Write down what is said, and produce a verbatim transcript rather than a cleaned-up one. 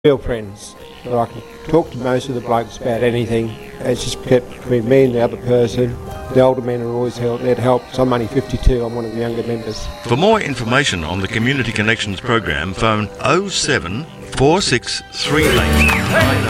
real friends. So I can talk to most of the blokes about anything. It's just kept between me and the other person. The older men are always help, there to help. So I'm only fifty-two, I'm one of the younger members. For more information on the Community Connections program, phone oh seven four six three eight nine